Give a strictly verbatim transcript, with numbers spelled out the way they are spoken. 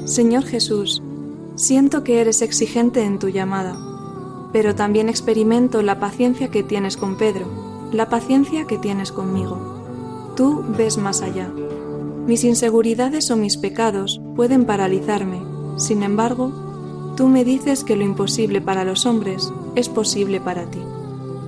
Señor Jesús, siento que eres exigente en tu llamada, pero también experimento la paciencia que tienes con Pedro, la paciencia que tienes conmigo. Tú ves más allá. Mis inseguridades o mis pecados pueden paralizarme. Sin embargo, tú me dices que lo imposible para los hombres es posible para ti.